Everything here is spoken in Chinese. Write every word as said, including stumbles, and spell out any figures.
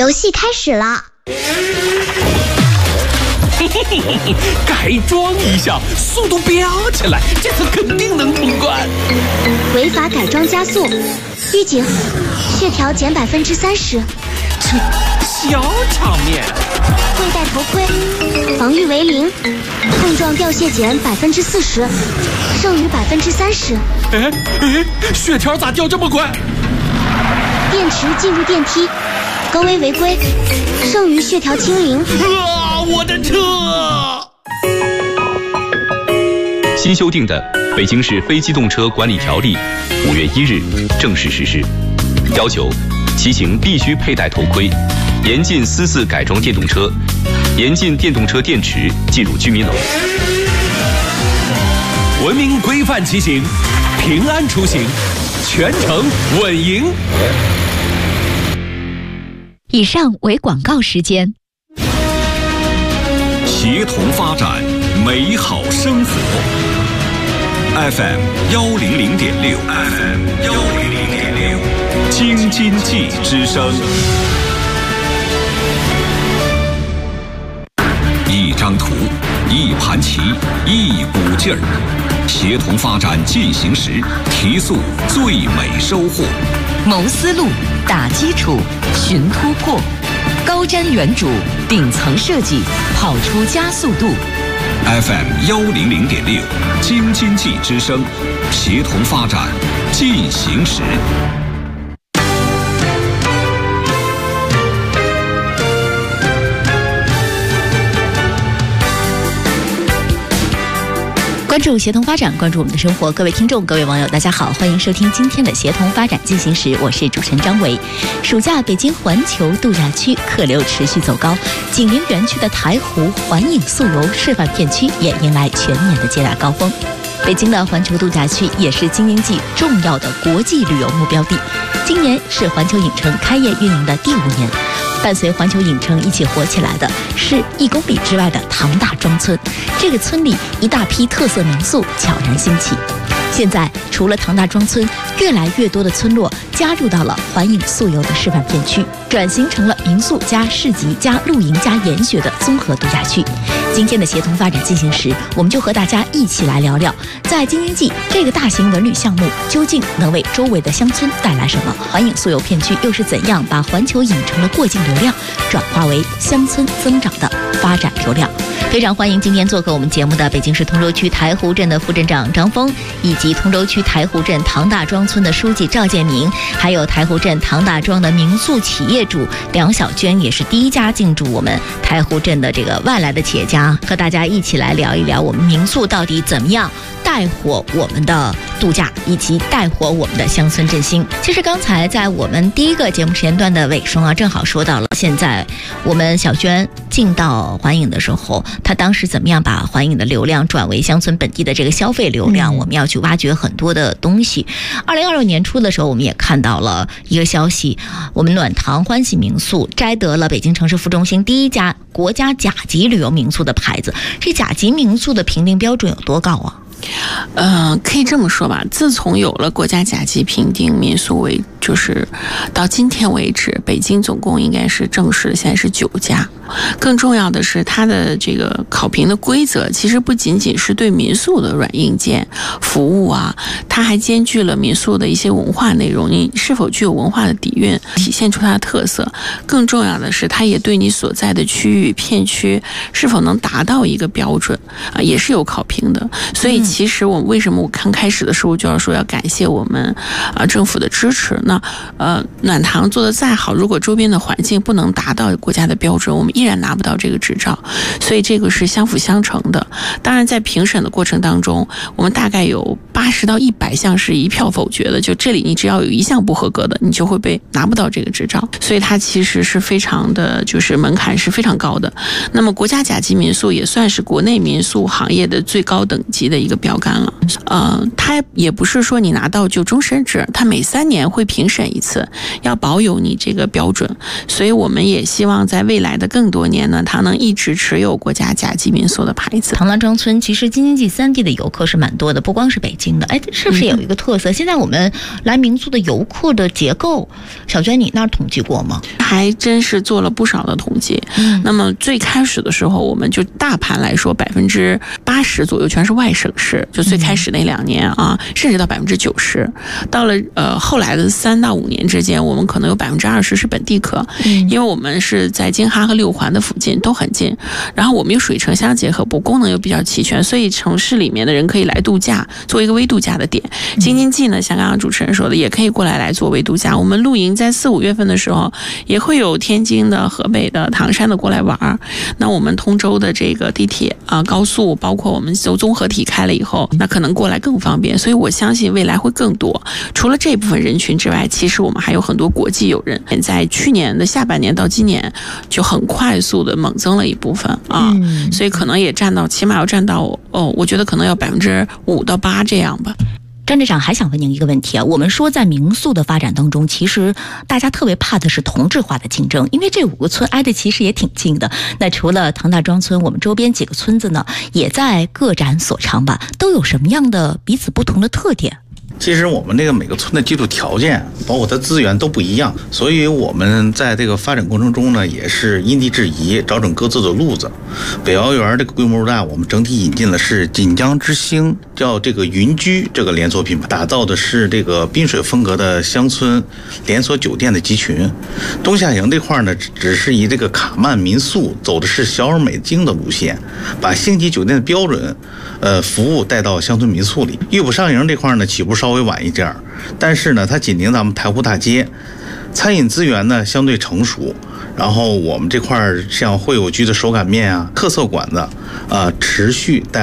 游戏开始了。 嘿嘿嘿嘿，改装一下，速度飙起来，这次肯定能通关。 违法改装加速，预警，血条减百分之三十。 这小场面。 未戴头盔，防御为零，碰撞掉血减百分之四十，剩余百分之三十。 哎哎，血条咋掉这么快？ 电池进入电梯，高危违规，剩余血条清零。 啊，我的车！ 新修订的《北京市非机动车管理条例》五月一日正式实施，要求骑行必须佩戴头盔，严禁私自改装电动车，严禁电动车电池进入居民楼。 文明规范骑行，平安出行，全程稳赢。 以上为广告时间。 协同发展，美好生活。F M 幺零零点六 ，F M 幺零零点六，京津冀之声。一张图，一盘棋，一股劲儿。协同发展进行时，提速最美收获。 谋思路，打基础，寻突破，高瞻远瞩，顶层设计，跑出加速度。 F M 幺零零点六，京津冀之声，协同发展进行时。 关注协同发展，关注我们的生活。各位听众，各位网友，大家好，欢迎收听今天的协同发展进行时，我是主持人张维。暑假北京环球度假区客流持续走高，紧邻园区的台湖环影素游示范片区也迎来全年的接待高峰。北京的环球度假区也是京津冀重要的国际旅游目标地，今年是环球影城开业运营的第五年。伴随环球影城一起火起来的是一公里之外的唐大庄村，这个村里一大批特色民宿悄然兴起。现在除了唐大庄村，越来越多的村落加入到了环影素游的示范片区，转型成了民宿加市集加露营加研学的综合度假区。今天的协同发展进行时，我们就和大家一起来聊聊，在京津冀这个大型文旅项目究竟能为周围的乡村带来什么？环影素游片区又是怎样把环球影城的过境流量转化为乡村增长的发展流量？非常欢迎今天做客我们节目的北京市通州区台湖镇的副镇长张峰，以及通州区台湖镇唐大庄村的书记赵建明，还有台湖镇唐大庄的民宿企业主梁小娟，也是第一家进驻我们台湖镇的这个外来的企业家，和大家一起来聊一聊我们民宿到底怎么样带火我们的度假，以及带火我们的乡村振兴。其实刚才在我们第一个节目时间段的尾声啊，正好说到了现在我们小娟进到环影的时候，她当时怎么样把环影的流量转为乡村本地的这个消费流量，嗯、我们要去挖掘很多的东西。二零二六年初的时候，我们也看到了一个消息，我们暖堂欢喜民宿摘得了北京城市副中心第一家国家甲级旅游民宿的牌子。这甲级民宿的评定标准有多高啊？ 呃，可以这么说吧，自从有了国家甲级评定民宿为，就是到今天为止，北京总共应该是正式现在是九家。更重要的是，它的这个考评的规则其实不仅仅是对民宿的软硬件服务啊，它还兼具了民宿的一些文化内容，你是否具有文化的底蕴，体现出它的特色。更重要的是，它也对你所在的区域片区是否能达到一个标准啊，也是有考评的。所以其实我为什么我刚开始的时候就要说要感谢我们啊政府的支持呢？呃，暖堂做得再好，如果周边的环境不能达到国家的标准，我们依然拿不到这个执照。所以这个是相辅相成的。当然在评审的过程当中，我们大概有八十到一百项是一票否决的，就这里你只要有一项不合格的，你就会被拿不到这个执照。所以它其实是非常的，就是门槛是非常高的。那么国家甲级民宿也算是国内民宿行业的最高等级的一个标杆了。呃，它也不是说你拿到就终身制，它每三年会评审一次，要保有你这个标准。所以我们也希望在未来的更多年呢，它能一直持有国家甲级民宿的牌子。 唐大庄村其实京津冀三地的游客是蛮多的，不光是北京的。哎，是不是有一个特色？嗯、现在我们来民宿的游客的结构，小娟你那儿统计过吗？ 还真是做了不少的统计。嗯，那么最开始的时候，我们就大盘来说，百分之八十左右全是外省市，就最开始那两年啊，嗯、甚至到百分之九十。到了呃后来的三到五年之间，我们可能有百分之二十是本地客，嗯，因为我们是在京哈和六环的附近都很近，然后我们有水城乡结合部，功能又比较齐全，所以城市里面的人可以来度假，做一个微度假的点。京津冀呢，像刚刚主持人说的，也可以过来来做微度假。我们露营在四五月份的时候，也会有天津的、河北的、唐山的过来玩。那我们通州的这个地铁啊、呃、高速，包括我们走综合体开了以后，那可能过来更方便。所以我相信未来会更多。除了这部分人群之外，其实我们还有很多国际友人，在去年的下半年到今年就很快速的猛增了一部分啊，嗯、所以可能也占到，起码要占到哦，我觉得可能要百分之五到八这样吧。 张队长还想问您一个问题啊，我们说在民宿的发展当中，其实大家特别怕的是同质化的竞争，因为这五个村挨得其实也挺近的。那除了唐大庄村，我们周边几个村子呢，也在各展所长吧，都有什么样的彼此不同的特点？ 其实我们这个每个村的基础条件，包括它资源都不一样，所以我们在这个发展过程中呢，也是因地制宜，找准各自的路子。北翱园这个规模大，我们整体引进的是锦江之星，叫这个云居这个连锁品牌，打造的是这个滨水风格的乡村连锁酒店的集群。东夏营这块呢，只是以这个卡曼民宿走的是小而美精的路线，把星级酒店的标准，呃，服务带到乡村民宿里。玉浦上营这块呢，起步稍微晚一点，但是呢，它紧邻咱们太湖大街，餐饮资源呢相对成熟。然后我们这块像会友居的手擀面啊、特色馆子啊、呃，持续带